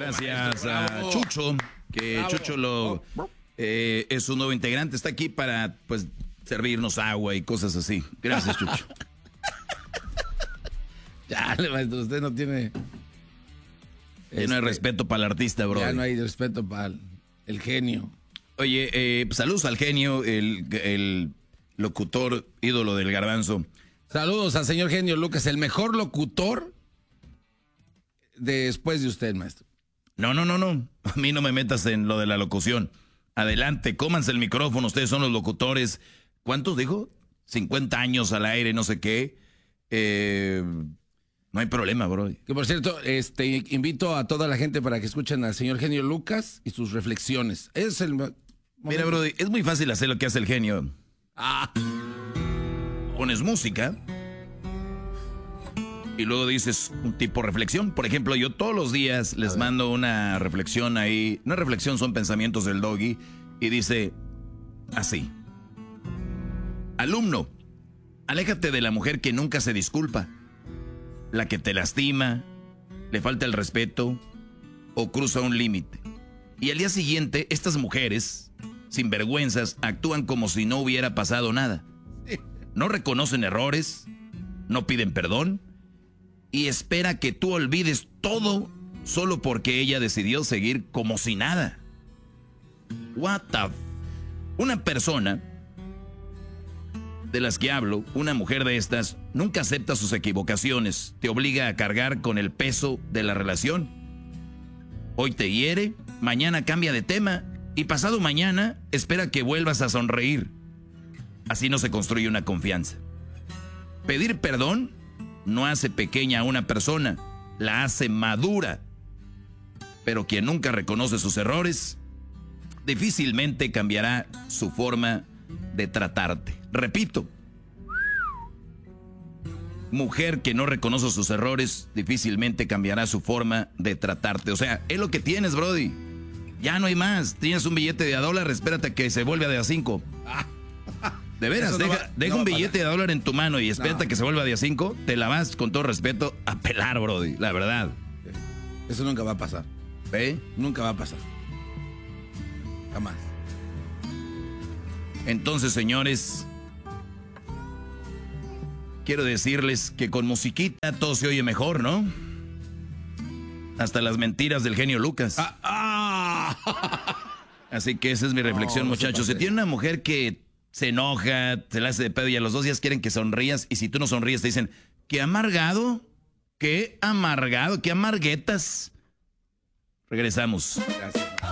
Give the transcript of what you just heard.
Gracias a Chucho, que Chucho es un nuevo integrante, está aquí para pues servirnos agua y cosas así. Gracias, Chucho. Ya, maestro, usted no tiene... Ya no hay respeto para el artista, bro. Ya no hay respeto para el genio. Oye, saludos al genio, el locutor ídolo del Garbanzo. Saludos al señor Genio Lucas, el mejor locutor después de usted, maestro. No. A mí no me metas en lo de la locución. Adelante, cómanse el micrófono, ustedes son los locutores. ¿Cuántos dijo? 50 años al aire, no sé qué. No hay problema, bro. Que por cierto, invito a toda la gente para que escuchen al señor Genio Lucas y sus reflexiones. Es el... Mira, bro, es muy fácil hacer lo que hace el genio. Pones música y luego dices un tipo de reflexión. Por ejemplo, yo todos los días les mando una reflexión ahí. Una reflexión son pensamientos del Doggy y dice así. Alumno, aléjate de la mujer que nunca se disculpa, la que te lastima, le falta el respeto o cruza un límite. Y al día siguiente, estas mujeres, sinvergüenzas, actúan como si no hubiera pasado nada. No reconocen errores, no piden perdón y espera que tú olvides todo solo porque ella decidió seguir como si nada. Una persona de las que hablo, una mujer de estas, nunca acepta sus equivocaciones, te obliga a cargar con el peso de la relación. Hoy te hiere, mañana cambia de tema y pasado mañana espera que vuelvas a sonreír. Así no se construye una confianza. Pedir perdón no hace pequeña a una persona, la hace madura. Pero quien nunca reconoce sus errores, difícilmente cambiará su forma de tratarte. Repito, mujer que no reconoce sus errores, difícilmente cambiará su forma de tratarte. O sea, es lo que tienes, brody. Ya no hay más. Tienes un billete de $1, espérate a que se vuelva de $5. De veras, deja un billete de $1 en tu mano y espérate a que se vuelva de $5. Te la vas, con todo respeto, a pelar, brody. La verdad. Eso nunca va a pasar. ¿Eh? Nunca va a pasar. Jamás. Entonces, señores, quiero decirles que con musiquita todo se oye mejor, ¿no? Hasta las mentiras del genio Lucas. Así que esa es mi reflexión, muchachos. Si tiene una mujer que se enoja, se la hace de pedo y a los 2 días quieren que sonrías, y si tú no sonríes te dicen, qué amargado, qué amarguetas. Regresamos. Gracias.